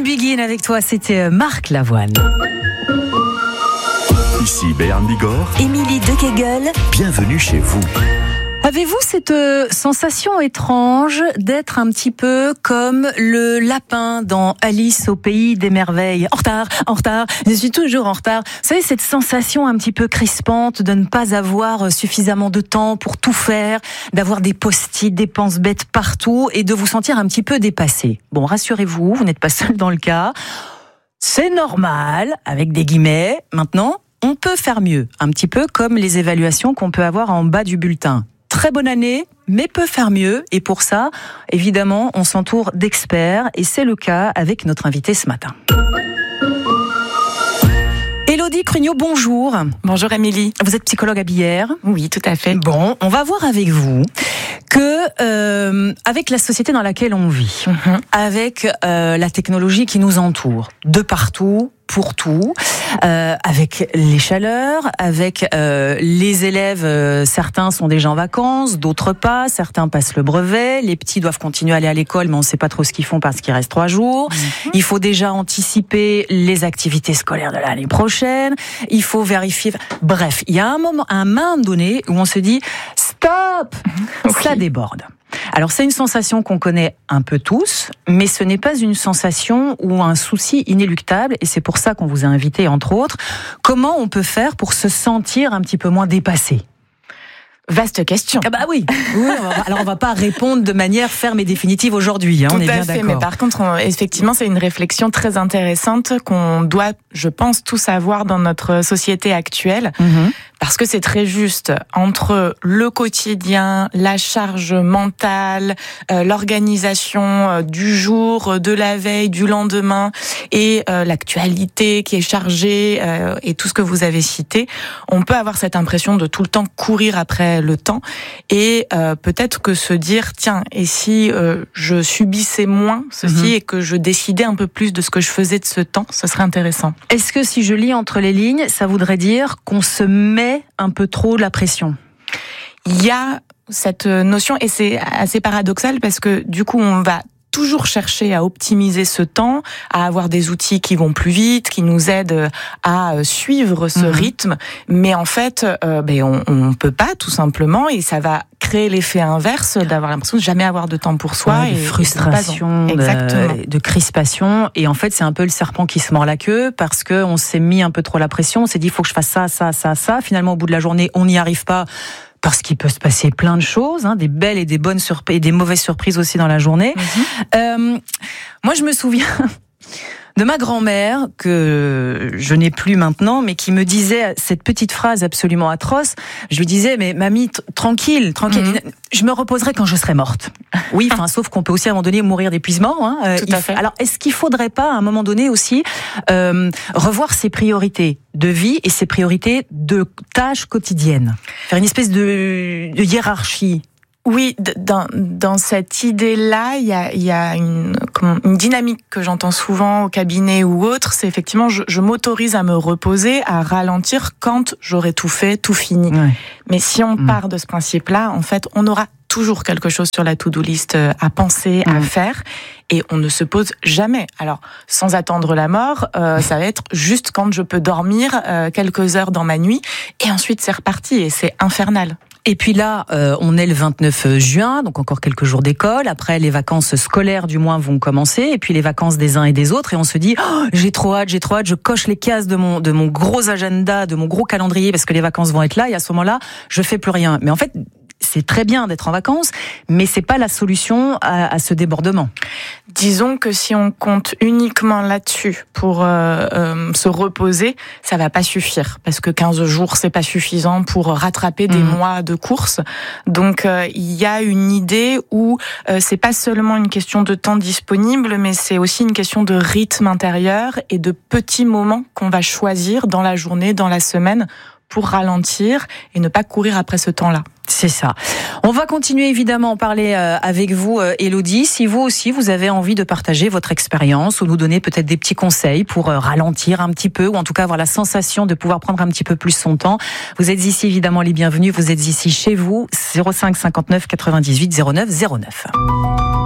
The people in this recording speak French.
Can Begin avec toi, c'était Marc Lavoine. Ici Béarn Bigorre, Émilie de Kegel. Bienvenue chez vous. Avez-vous cette sensation étrange d'être un petit peu comme le lapin dans Alice au pays des merveilles? En retard, je suis toujours en retard. Vous savez, cette sensation un petit peu crispante de ne pas avoir suffisamment de temps pour tout faire, d'avoir des post-it, des pense-bêtes partout et de vous sentir un petit peu dépassé. Bon, rassurez-vous, vous n'êtes pas seul dans le cas. C'est normal, avec des guillemets. Maintenant, on peut faire mieux, un petit peu comme les évaluations qu'on peut avoir en bas du bulletin. Très bonne année, mais peut faire mieux. Et pour ça, évidemment, on s'entoure d'experts. Et c'est le cas avec notre invité ce matin. Élodie Crugnot, bonjour. Bonjour Émilie. Vous êtes psychologue à Billère. Oui, tout à fait. Bon, on va voir avec vous que avec la société dans laquelle on vit, avec la technologie qui nous entoure, de partout, pour tout, avec les chaleurs, avec les élèves, certains sont déjà en vacances, d'autres pas, certains passent le brevet, les petits doivent continuer à aller à l'école, mais on ne sait pas trop ce qu'ils font parce qu'il reste 3 jours. Il faut déjà anticiper les activités scolaires de l'année prochaine, il faut vérifier... Bref, il y a un moment donné où on se dit « stop !» Ça déborde. Alors c'est une sensation qu'on connaît un peu tous, mais ce n'est pas une sensation ou un souci inéluctable, et c'est pour ça qu'on vous a invité, entre autres. Comment on peut faire pour se sentir un petit peu moins dépassé ? Vaste question. Ah bah oui. Alors on va pas répondre de manière ferme et définitive aujourd'hui, on est bien d'accord. Mais par contre, effectivement, c'est une réflexion très intéressante qu'on doit, je pense, tous avoir dans notre société actuelle. Parce que c'est très juste entre le quotidien, la charge mentale, l'organisation du jour, de la veille, du lendemain et l'actualité qui est chargée et tout ce que vous avez cité. On peut avoir cette impression de tout le temps courir après le temps et peut-être que se dire tiens, et si je subissais moins ceci et que je décidais un peu plus de ce que je faisais de ce temps, ce serait intéressant. Est-ce que si je lis entre les lignes, ça voudrait dire qu'on se met un peu trop la pression? Il y a cette notion, et c'est assez paradoxal parce que du coup on va toujours chercher à optimiser ce temps, à avoir des outils qui vont plus vite, qui nous aident à suivre ce rythme, mais en fait on peut pas tout simplement, et ça va créer l'effet inverse d'avoir l'impression de jamais avoir de temps pour soi, de frustration, de crispation, et en fait c'est un peu le serpent qui se mord la queue parce que on s'est mis un peu trop la pression, on s'est dit il faut que je fasse ça, finalement au bout de la journée on n'y arrive pas. Parce qu'il peut se passer plein de choses, des belles et des bonnes surprises, et des mauvaises surprises aussi dans la journée. Moi, je me souviens de ma grand-mère, que je n'ai plus maintenant, mais qui me disait cette petite phrase absolument atroce. Je lui disais, mais mamie, tranquille, je me reposerai quand je serai morte. Oui, sauf qu'on peut aussi à un moment donné mourir d'épuisement. Tout à fait. Alors, est-ce qu'il faudrait pas à un moment donné aussi revoir ses priorités de vie et ses priorités de tâches quotidiennes, faire une espèce de hiérarchie? Oui, dans cette idée-là, il y a une dynamique que j'entends souvent au cabinet ou autre, c'est effectivement je m'autorise à me reposer, à ralentir quand j'aurai tout fait, tout fini. Ouais. Mais si on part de ce principe-là, en fait, on aura toujours quelque chose sur la to-do list à penser, à faire, et on ne se pose jamais. Alors, sans attendre la mort, ça va être juste quand je peux dormir quelques heures dans ma nuit, et ensuite c'est reparti, et c'est infernal. Et puis là, on est le 29 juin, donc encore quelques jours d'école. Après, les vacances scolaires, du moins, vont commencer. Et puis les vacances des uns et des autres. Et on se dit, j'ai trop hâte. Je coche les cases de mon gros agenda, de mon gros calendrier, parce que les vacances vont être là. Et à ce moment-là, je fais plus rien. Mais en fait, c'est très bien d'être en vacances, mais c'est pas la solution à ce débordement. Disons que si on compte uniquement là-dessus pour se reposer, ça va pas suffire, parce que 15 jours c'est pas suffisant pour rattraper des mois de course. Donc il y a une idée où c'est pas seulement une question de temps disponible, mais c'est aussi une question de rythme intérieur et de petits moments qu'on va choisir dans la journée, dans la semaine, pour ralentir et ne pas courir après ce temps-là. C'est ça. On va continuer évidemment à en parler avec vous, Élodie. Si vous aussi, vous avez envie de partager votre expérience ou nous donner peut-être des petits conseils pour ralentir un petit peu, ou en tout cas avoir la sensation de pouvoir prendre un petit peu plus son temps, vous êtes ici évidemment les bienvenus. Vous êtes ici chez vous, 05 59 98 09 09.